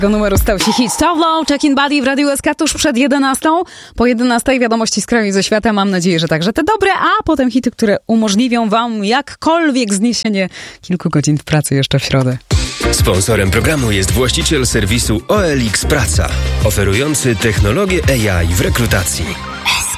Numeru stał się hit Towlow, Check-in Body w Radiu SK tuż przed 11. Po 11 wiadomości z kraju i ze świata. Mam nadzieję, że także te dobre, a potem hity, które umożliwią wam jakkolwiek zniesienie kilku godzin w pracy jeszcze w środę. Sponsorem programu jest właściciel serwisu OLX Praca, oferujący technologię AI w rekrutacji.